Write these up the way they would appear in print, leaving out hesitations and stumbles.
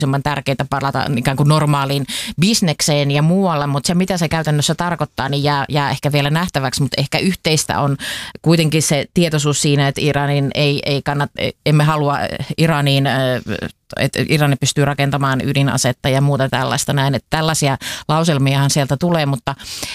tärkeää palata ikään kuin normaaliin bisnekseen ja muualla, mutta se mitä se käytännössä tarkoittaa, niin jää ehkä vielä nähtäväksi, mutta ehkä yhteistä on kuitenkin se tietoisuus siinä, että emme halua Iraniin, että Irani pystyy rakentamaan ydinasetta ja muuta tällaista näin, että tällaisia lauselmiahan sieltä tulee, mutta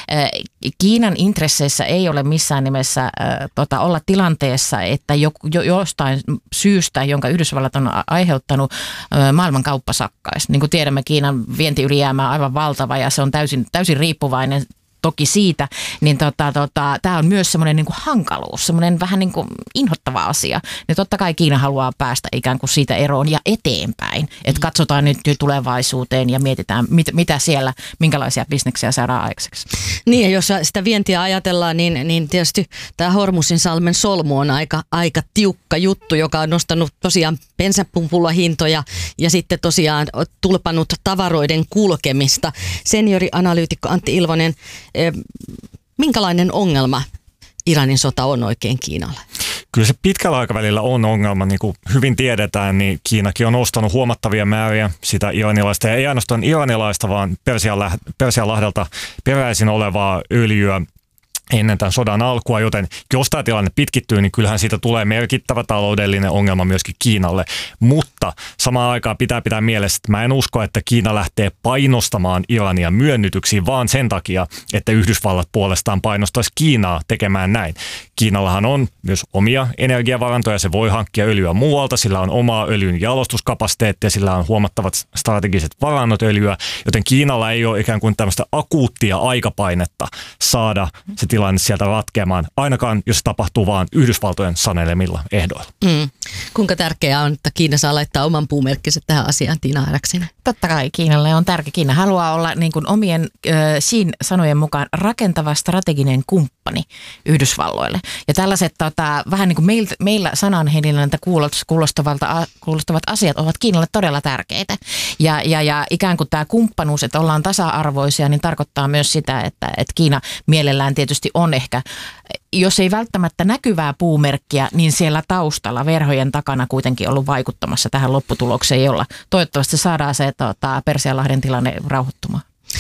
Kiinan intresseissä ei ole missään nimessä olla tilanteessa, että jostain syystä, jonka Yhdysvallat on aiheuttanut, maailman kauppa sakkaisi. Niin kuin tiedämme, Kiinan vientiylijäämä on aivan valtava ja se on täysin riippuvainen toki siitä, niin tämä on myös semmoinen niin kuin hankaluus, semmoinen vähän niin kuin inhottava asia. Ja totta kai Kiina haluaa päästä ikään kuin siitä eroon ja eteenpäin. Että katsotaan nyt tulevaisuuteen ja mietitään, mitä siellä, minkälaisia bisneksiä saadaan aikaiseksi. Niin, ja jos sitä vientiä ajatellaan, niin tietysti tämä Hormuzin salmen solmu on aika tiukka juttu, joka on nostanut tosiaan bensapumpulla hintoja ja sitten tosiaan tulpannut tavaroiden kulkemista. Seniorianalyytikko Antti Ilvonen, minkälainen ongelma Iranin sota on oikein Kiinalle? Kyllä se pitkällä aikavälillä on ongelma, niin kuin hyvin tiedetään, niin Kiinakin on ostanut huomattavia määriä sitä iranilaista, ja ei ainoastaan iranilaista, vaan Persianlahdelta peräisin olevaa öljyä ennen tämän sodan alkua, joten jos tämä tilanne pitkittyy, niin kyllähän siitä tulee merkittävä taloudellinen ongelma myöskin Kiinalle. Mutta samaan aikaan pitää mielessä, että mä en usko, että Kiina lähtee painostamaan Irania myönnytyksiin, vaan sen takia, että Yhdysvallat puolestaan painostaisi Kiinaa tekemään näin. Kiinallahan on myös omia energiavarantoja, se voi hankkia öljyä muualta, sillä on omaa öljyn jalostuskapasiteettia, sillä on huomattavat strategiset varannot öljyä, joten Kiinalla ei ole ikään kuin tämmöistä akuuttia aikapainetta saada se tilanne sieltä ratkeamaan, ainakaan jos se tapahtuu vaan Yhdysvaltojen sanelemilla ehdoilla. Kuinka tärkeää on, että Kiina saa laittaa oman puumerkkinsä tähän asiaan, Tiina Airaksen? Totta kai Kiinalle on tärkeä. Kiina haluaa olla niin kuin omien siinä sanojen mukaan rakentava strateginen kumppani Yhdysvalloille. Ja tällaiset vähän niin kuin meillä sananhelinältä kuulostavat asiat ovat Kiinalle todella tärkeitä. Ja ikään kuin tämä kumppanuus, että ollaan tasa-arvoisia, niin tarkoittaa myös sitä, että Kiina mielellään tietysti on ehkä, jos ei välttämättä näkyvää puumerkkiä, niin siellä taustalla verhojen takana kuitenkin ollut vaikuttamassa tähän lopputulokseen, jolla toivottavasti saadaan se Persianlahden tilanne rauhoittumaan.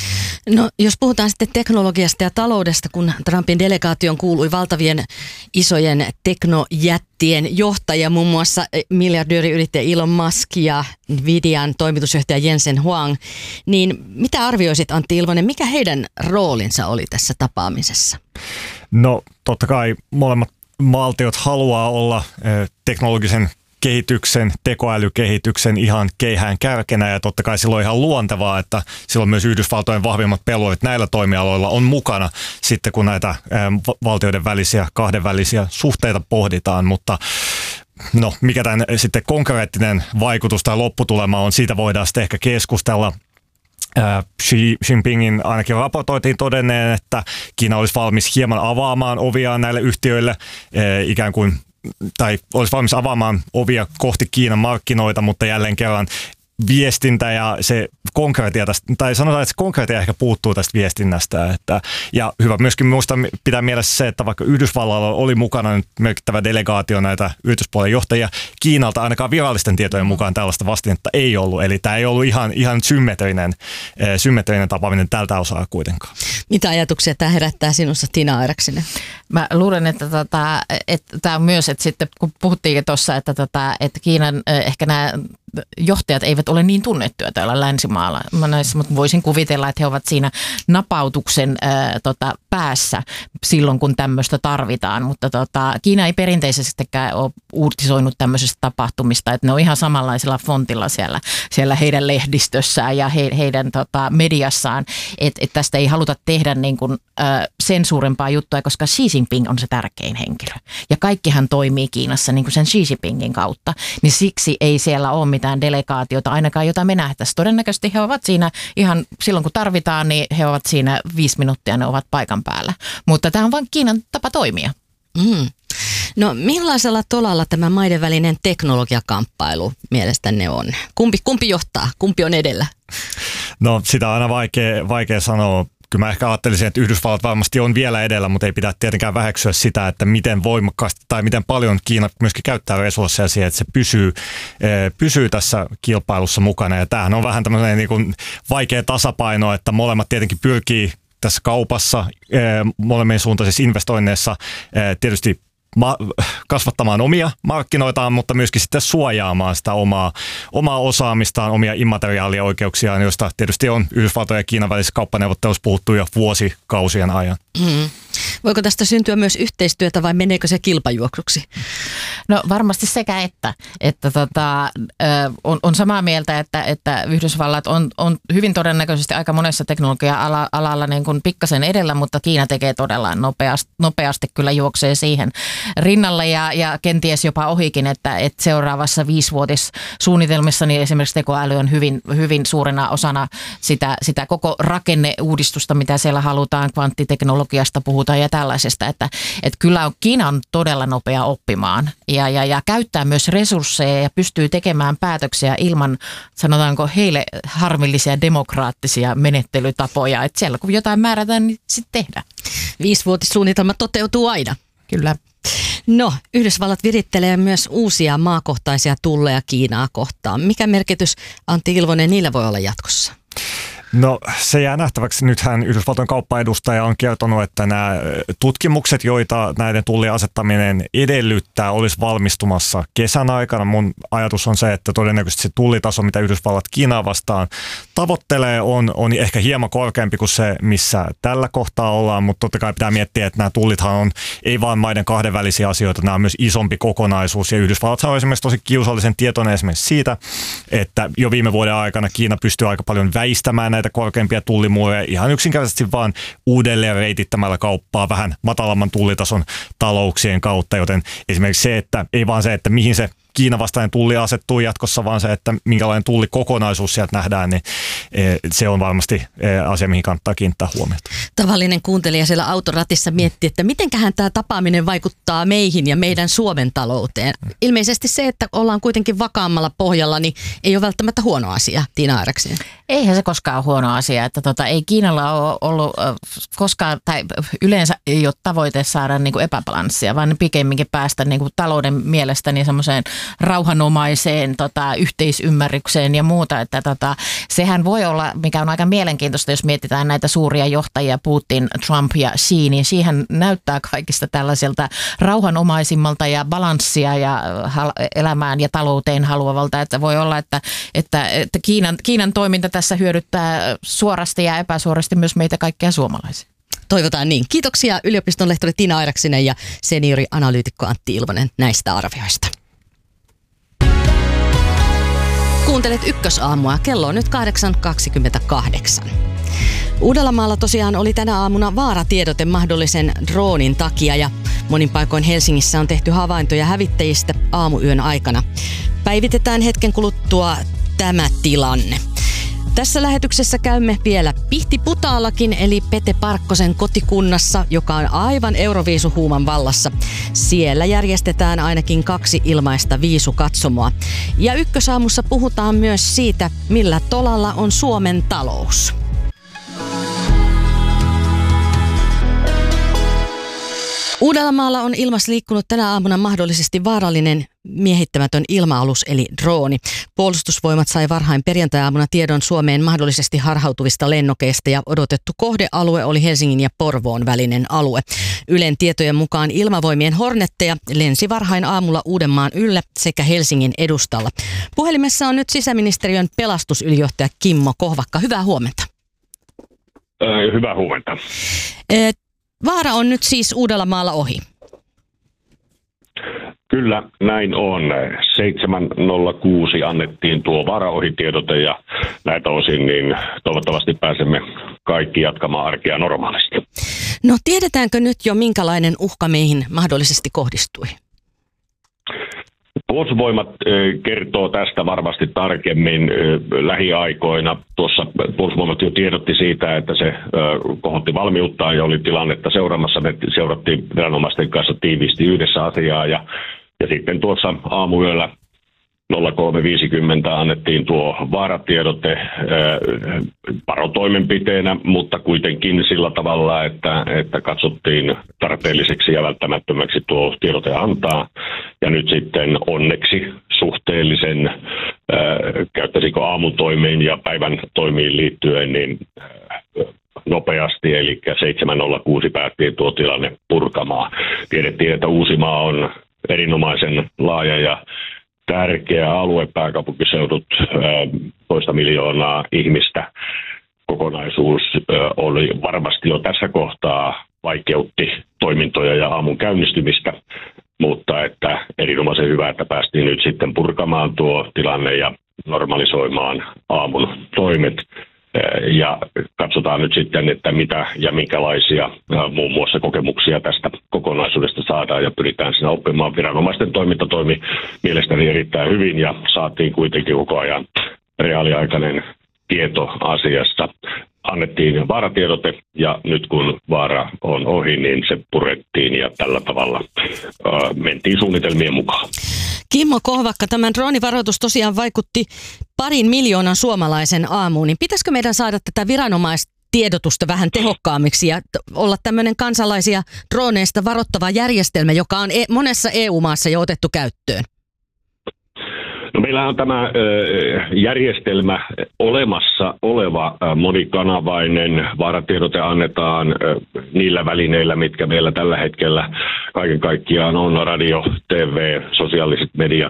No, jos puhutaan sitten teknologiasta ja taloudesta, kun Trumpin delegaation kuului valtavien isojen teknojättien johtajia, muun muassa miljardööriyrittäjä Elon Musk ja Nvidian toimitusjohtaja Jensen Huang, niin mitä arvioisit, Antti Ilvonen, mikä heidän roolinsa oli tässä tapaamisessa? No, totta kai molemmat valtiot haluaa olla teknologisen kehityksen, tekoälykehityksen ihan keihään kärkenä, ja totta kai silloin ihan luontevaa, että silloin myös Yhdysvaltojen vahvimmat pelurit näillä toimialoilla on mukana sitten, kun näitä valtioiden välisiä, kahdenvälisiä suhteita pohditaan, mutta no, mikä tämän sitten konkreettinen vaikutus tai lopputulema on, siitä voidaan sitten ehkä keskustella. Xi Jinpingin ainakin raportoitiin todenneen, että Kiina olisi valmis hieman avaamaan oviaan näille yhtiöille ikään kuin, tai olisi valmis avaamaan ovia kohti Kiinan markkinoita, mutta jälleen kerran viestintä ja se konkreettia tästä, tai sanotaan, että se konkreettia ehkä puuttuu tästä viestinnästä. Ja hyvä myöskin pitää mielessä se, että vaikka Yhdysvalloilla oli mukana nyt merkittävä delegaatio näitä yrityspuolen johtajia, Kiinalta ainakaan virallisten tietojen mukaan tällaista vastinetta ei ollut. Eli tämä ei ollut ihan symmetrinen tapaaminen tältä osaa kuitenkaan. Mitä ajatuksia tämä herättää sinussa, Tiina Airaksen? Mä luulen, että tämä on myös, että sitten kun puhuttiin tuossa, että Kiinan ehkä nämä johtajat eivät ole niin tunnettuja täällä länsimaalla, mutta voisin kuvitella, että he ovat siinä napautuksen päässä silloin, kun tämmöistä tarvitaan, mutta Kiina ei perinteisestikään ole uutisoinut tämmöisestä tapahtumista, että ne on ihan samanlaisella fontilla siellä heidän lehdistössään ja heidän mediassaan, että tästä ei haluta tehdä niin kuin, sen suurempaa juttua, koska Xi Jinping on se tärkein henkilö ja kaikkihan toimii Kiinassa niin kuin sen Xi Jinpingin kautta, niin siksi ei siellä ole mitään delegaatiota ainakaan, jota me nähtäisiin. Todennäköisesti he ovat siinä ihan silloin, kun tarvitaan, niin he ovat siinä 5 minuuttia, ne ovat paikan päällä. Mutta tämä on vain Kiinan tapa toimia. No, millaisella tolalla tämä maiden välinen teknologiakamppailu mielestänne on? Kumpi johtaa? Kumpi on edellä? No, sitä on aina vaikea sanoa. kyllä mä ehkä ajattelisin, että Yhdysvallat varmasti on vielä edellä, mutta ei pidä tietenkään väheksyä sitä, että miten voimakkaasti tai miten paljon Kiina myöskin käyttää resursseja siihen, että se pysyy tässä kilpailussa mukana. Ja tämähän on vähän tämmöinen niin kuin vaikea tasapaino, että molemmat tietenkin pyrkii tässä kaupassa, molemmin suuntaisissa investoinneissa tietysti kasvattamaan omia markkinoitaan, mutta myöskin sitten suojaamaan sitä omaa osaamistaan, omia immateriaalioikeuksiaan, joista tietysti on Yhdysvaltojen ja Kiinan välisessä kauppaneuvottelussa puhuttu jo vuosikausien ajan. Voiko tästä syntyä myös yhteistyötä vai meneekö se kilpajuoksuksi? No varmasti sekä että on samaa mieltä, että Yhdysvallat on hyvin todennäköisesti aika monessa teknologia-alalla niin kuin pikkasen edellä, mutta Kiina tekee todella nopeasti kyllä juoksee siihen rinnalle ja kenties jopa ohikin, että seuraavassa 5-vuotissuunnitelmissa niin esimerkiksi tekoäly on hyvin, hyvin suurena osana sitä koko rakenneuudistusta, mitä siellä halutaan, kvanttiteknologiasta puhutaan ja tällaisesta, että kyllä Kiina on todella nopea oppimaan ja käyttää myös resursseja ja pystyy tekemään päätöksiä ilman, sanotaanko heille harmillisia demokraattisia menettelytapoja, että siellä kun jotain määrätään, niin sitten tehdään. 5-vuotissuunnitelma toteutuu aina. Kyllä. No, Yhdysvallat virittelee myös uusia maakohtaisia tulleja Kiinaa kohtaan. Mikä merkitys, Antti Ilvonen, niillä voi olla jatkossa? No se jää nähtäväksi. Nythän Yhdysvaltojen kauppaedustaja on kertonut, että nämä tutkimukset, joita näiden tullien asettaminen edellyttää, olisi valmistumassa kesän aikana. Mun ajatus on se, että todennäköisesti se tullitaso, mitä Yhdysvallat Kiinaa vastaan tavoittelee, on ehkä hieman korkeampi kuin se, missä tällä kohtaa ollaan, mutta totta kai pitää miettiä, että nämä tullithan on ei vain maiden kahdenvälisiä asioita, nämä on myös isompi kokonaisuus. Ja Yhdysvallat on esimerkiksi tosi kiusallisen tietoinen esimerkiksi siitä, että jo viime vuoden aikana Kiina pystyy aika paljon väistämään näitä korkeimpia tullimuoreja ihan yksinkertaisesti vaan uudelleen reitittämällä kauppaa vähän matalamman tullitason talouksien kautta, joten esimerkiksi se, että ei vaan se, että mihin se Kiinan vastainen tulli asettuu jatkossa, vaan se, että minkälainen tullikokonaisuus sieltä nähdään, niin se on varmasti asia, mihin kannattaa kiinnittää huomiota. Tavallinen kuuntelija siellä autoratissa miettii, että mitenköhän tämä tapaaminen vaikuttaa meihin ja meidän Suomen talouteen. Ilmeisesti se, että ollaan kuitenkin vakaammalla pohjalla, niin ei ole välttämättä huono asia, Tiina Airaksen. Eihän se koskaan ole huono asia, että ei Kiinalla ole ollut koskaan, tai yleensä ei ole tavoite saada niin kuin epäbalanssia, vaan pikemminkin päästä niin kuin talouden mielestä niin semmoiseen rauhanomaiseen yhteisymmärrykseen ja muuta, että sehän voi olla, mikä on aika mielenkiintoista, jos mietitään näitä suuria johtajia, Putin, Trump ja Xi, niin siihen näyttää kaikista tällaiselta rauhanomaisimmalta ja balanssia ja elämään ja talouteen haluavalta, että voi olla, että Kiinan toiminta tässä hyödyttää suorasti ja epäsuorasti myös meitä kaikkia suomalaisia. Toivotaan niin. Kiitoksia yliopiston lehtori Tiina Airaksinen ja seniori-analyytikko Antti Ilvonen näistä arvioista. Kuuntelet Ykkösaamua. Kello on nyt 8.28. Uudellamaalla tosiaan oli tänä aamuna vaaratiedote mahdollisen droonin takia ja monin paikoin Helsingissä on tehty havaintoja hävittäjistä aamuyön aikana. Päivitetään hetken kuluttua tämä tilanne. Tässä lähetyksessä käymme vielä Pihtiputaallakin, eli Pete Parkkosen kotikunnassa, joka on aivan Euroviisuhuuman vallassa. Siellä järjestetään ainakin 2 ilmaista viisukatsomoa. Ja Ykkösaamussa puhutaan myös siitä, millä tolalla on Suomen talous. Uudellamaalla on ilmassa liikkunut tänä aamuna mahdollisesti vaarallinen miehittämätön ilma-alus eli drooni. Puolustusvoimat sai varhain perjantai-aamuna tiedon Suomeen mahdollisesti harhautuvista lennokeista ja odotettu kohdealue oli Helsingin ja Porvoon välinen alue. Ylen tietojen mukaan ilmavoimien hornetteja lensi varhain aamulla Uudenmaan yllä sekä Helsingin edustalla. Puhelimessa on nyt sisäministeriön pelastusylijohtaja Kimmo Kohvakka. Hyvää huomenta. Hyvää huomenta. Vaara on nyt siis Uudellamaalla ohi. Kyllä, näin on. 7.06 annettiin tuo vaaraohitiedote ja näitä osin niin toivottavasti pääsemme kaikki jatkamaan arkea normaalisti. No tiedetäänkö nyt jo minkälainen uhka meihin mahdollisesti kohdistui? Puolustusvoimat kertoo tästä varmasti tarkemmin lähiaikoina. Tuossa Puolustusvoimat jo tiedotti siitä, että se kohotti valmiutta ja oli tilannetta seuraamassa. Me seurattiin viranomaisten kanssa tiiviisti yhdessä asiaa ja sitten tuossa aamuyöllä 0350 annettiin tuo vaaratiedote varotoimenpiteenä, mutta kuitenkin sillä tavalla, että katsottiin tarpeelliseksi ja välttämättömäksi tuo tiedote antaa. Ja nyt sitten onneksi suhteellisen, käyttäisikö aamutoimiin ja päivän toimiin liittyen, niin nopeasti, eli 7.06 päättiin tuo tilanne purkamaan. Tiedettiin, että Uusimaa on erinomaisen laaja ja tärkeä alue, pääkaupunkiseudut, 1,5 miljoonaa ihmistä. Kokonaisuus oli varmasti jo tässä kohtaa vaikeutti toimintoja ja aamun käynnistymistä, mutta että erinomaisen hyvä, että päästiin nyt sitten purkamaan tuo tilanne ja normalisoimaan aamun toimet. Ja katsotaan nyt sitten, että mitä ja minkälaisia muun muassa kokemuksia tästä kokonaisuudesta saadaan ja pyritään siinä oppimaan. Viranomaisten toiminta toimi mielestäni erittäin hyvin ja saatiin kuitenkin koko ajan reaaliaikainen tieto asiasta. Annettiin vaaratiedote ja nyt kun vaara on ohi, niin se purettiin ja tällä tavalla mentiin suunnitelmien mukaan. Kimmo Kohvakka, tämän droonivaroitus tosiaan vaikutti 2 miljoonan suomalaisen aamuun, niin pitäisikö meidän saada tätä viranomaistiedotusta vähän tehokkaammiksi ja olla tämmöinen kansalaisia drooneista varoittava järjestelmä, joka on monessa EU-maassa jo otettu käyttöön? No, meillä on tämä järjestelmä olemassa oleva monikanavainen. Vaaratiedote annetaan niillä välineillä, mitkä meillä tällä hetkellä kaiken kaikkiaan on, radio, TV, sosiaaliset mediat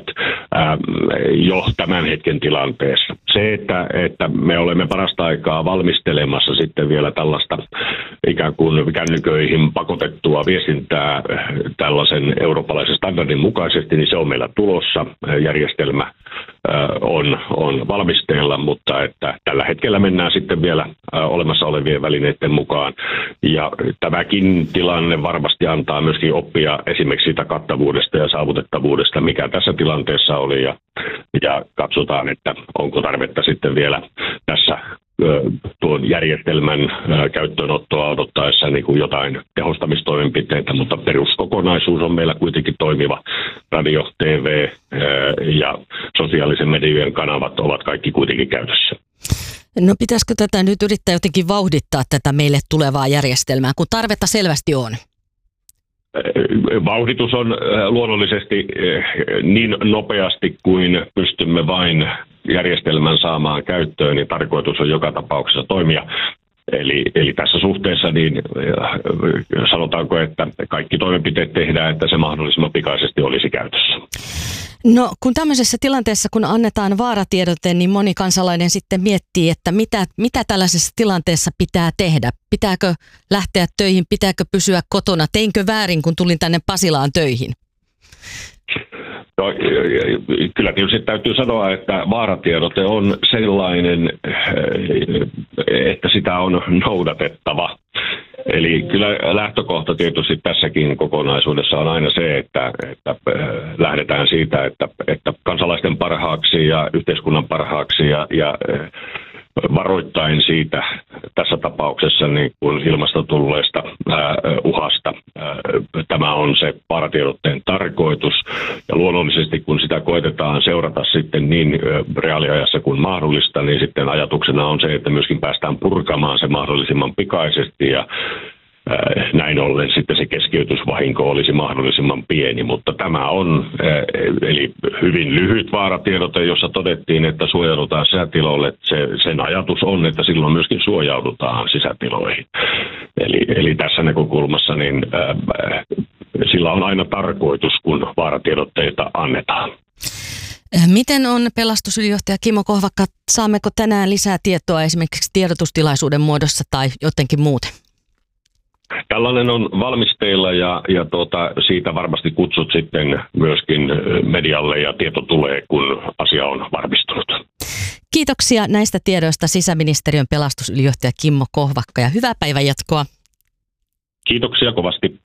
jo tämän hetken tilanteessa. Se, että me olemme parasta aikaa valmistelemassa sitten vielä tällaista ikään kuin kännyköihin pakotettua viestintää tällaisen eurooppalaisen standardin mukaisesti, niin se on meillä tulossa. Järjestelmä on valmisteilla, mutta että tällä hetkellä mennään sitten vielä olemassa olevien välineiden mukaan. Ja tämäkin tilanne varmasti antaa myöskin oppia esimerkiksi siitä kattavuudesta ja saavutettavuudesta, mikä tässä tilanteessa oli. Ja katsotaan, että onko tarvetta sitten vielä tässä tuon järjestelmän käyttöönottoa odottaessa niin kuin jotain tehostamistoimenpiteitä, mutta peruskokonaisuus on meillä kuitenkin toimiva. Radio, TV ja sosiaalisen median kanavat ovat kaikki kuitenkin käytössä. No pitäisikö tätä nyt yrittää jotenkin vauhdittaa tätä meille tulevaa järjestelmää, kun tarvetta selvästi on? Vauhditus on luonnollisesti niin nopeasti kuin pystymme vain järjestelmän saamaan käyttöön, niin tarkoitus on joka tapauksessa toimia. Eli tässä suhteessa niin sanotaanko, että kaikki toimenpiteet tehdään, että se mahdollisimman pikaisesti olisi käytössä. No kun tämmöisessä tilanteessa, kun annetaan vaaratiedote, niin moni kansalainen sitten miettii, että mitä tällaisessa tilanteessa pitää tehdä. Pitääkö lähteä töihin, pitääkö pysyä kotona, teinkö väärin, kun tulin tänne Pasilaan töihin? No, kyllä tietysti täytyy sanoa, että vaaratiedote on sellainen, että sitä on noudatettava. Eli kyllä lähtökohta tietysti tässäkin kokonaisuudessa on aina se, että lähdetään siitä, että kansalaisten parhaaksi ja yhteiskunnan parhaaksi ja varoittain siitä tässä tapauksessa niin kuin ilmasta tulleesta uhasta. Tämä on se vaaratiedotteen tarkoitus ja luonnollisesti kun sitä koetetaan seurata sitten niin reaaliajassa kuin mahdollista, niin sitten ajatuksena on se, että myöskin päästään purkamaan se mahdollisimman pikaisesti ja näin ollen sitten se keskeytysvahinko olisi mahdollisimman pieni, mutta tämä on eli hyvin lyhyt vaaratiedote, jossa todettiin, että suojaudutaan sisätiloille. Sen ajatus on, että silloin myöskin suojaudutaan sisätiloihin. Eli tässä näkökulmassa niin sillä on aina tarkoitus, kun vaaratiedotteita annetaan. Miten on pelastusylijohtaja Kimmo Kohvakka, saammeko tänään lisää tietoa esimerkiksi tiedotustilaisuuden muodossa tai jotenkin muuten? Tällainen on valmisteilla ja siitä varmasti kutsut sitten myöskin medialle ja tieto tulee, kun asia on varmistunut. Kiitoksia näistä tiedoista sisäministeriön pelastusylijohtaja Kimmo Kohvakka ja hyvää päivänjatkoa. Kiitoksia kovasti.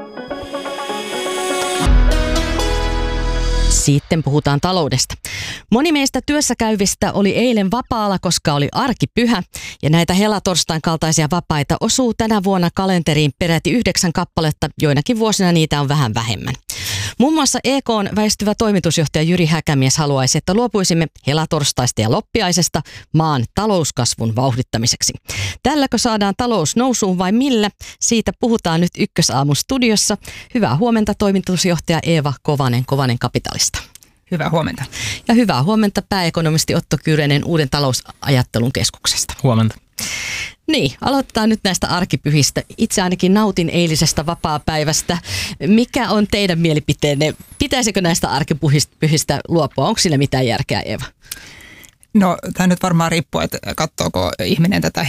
Sitten puhutaan taloudesta. Moni meistä työssä käyvistä oli eilen vapaalla, koska oli arkipyhä, ja näitä helatorstain kaltaisia vapaita osuu tänä vuonna kalenteriin peräti 9 kappaletta, joinakin vuosina niitä on vähän vähemmän. Muun muassa EK:n väistyvä toimitusjohtaja Jyri Häkämies haluaisi, että luopuisimme helatorstaista ja loppiaisesta maan talouskasvun vauhdittamiseksi. Tälläkö saadaan talous nousuun vai millä? Siitä puhutaan nyt Ykkösaamun studiossa. Hyvää huomenta toimitusjohtaja Eeva Kovanen Kapitalista. Hyvää huomenta. Ja hyvää huomenta pääekonomisti Otto Kyrenen Uuden talousajattelun keskuksesta. Huomenta. Niin, aloitetaan nyt näistä arkipyhistä. Itse ainakin nautin eilisestä vapaapäivästä. Mikä on teidän mielipiteenne? Pitäisikö näistä arkipyhistä luopua? Onko sillä mitään järkeä, Eeva? No, tämä nyt varmaan riippuu, että katsoako ihminen tätä